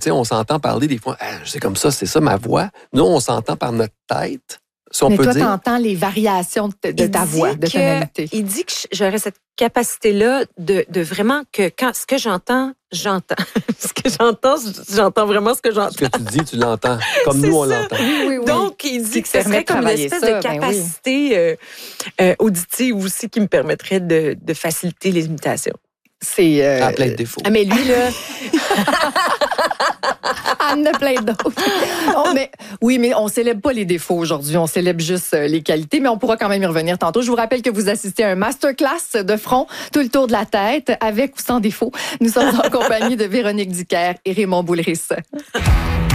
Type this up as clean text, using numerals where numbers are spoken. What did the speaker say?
Tu sais, on s'entend parler des fois, c'est comme ça, c'est ça ma voix. Nous, on s'entend par notre tête. Si on Mais peut toi, dire. t'entends les variations de ta voix, de tonalité. Il dit que j'aurais cette capacité-là de vraiment que quand ce que j'entends, j'entends. Ce que j'entends vraiment ce que j'entends. Ce que tu dis, tu l'entends. Comme C'est nous, on ça. l'entend. Oui. Donc, il dit que ce permet serait de comme une travailler espèce ça, de capacité auditive aussi qui me permettrait de faciliter les imitations. C'est... À plein de défauts. Ah, mais lui, là... Il y en a plein d'autres. Mais on célèbre pas les défauts aujourd'hui. On célèbre juste les qualités, mais on pourra quand même y revenir tantôt. Je vous rappelle que vous assistez à un masterclass de front, tout le tour de la tête, avec ou sans défaut. Nous sommes en compagnie de Véronique Dicker et Raymond Boulris.